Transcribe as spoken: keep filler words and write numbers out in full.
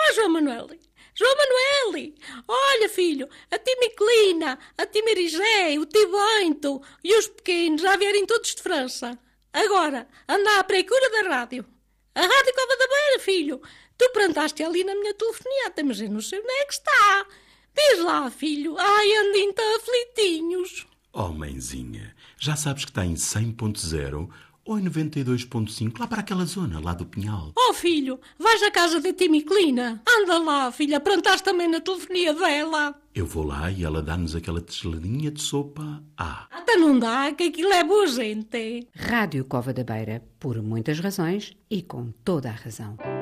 Ah, João Manuel, João Manuel, olha, filho, a tia Miquelina, a tia Merizé, o tio Bento e os pequenos já vierem todos de França. Agora, anda à procura da rádio. A Rádio Cova da Beira, filho. Tu plantaste ali na minha telefoneta, mas eu não sei onde é que está. Diz lá, filho. Ai, andem tão aflitinhos. Oh, mãezinha, já sabes que está em cem ponto zero ou em noventa e dois ponto cinco, lá para aquela zona, lá do Pinhal. Oh, filho, vais à casa da tia Miquelina. Anda lá, filha, plantaste também na telefonia dela. Eu vou lá e ela dá-nos aquela tigeladinha de sopa. Ah. Até não dá, que aquilo é boa gente. Rádio Cova da Beira, por muitas razões e com toda a razão.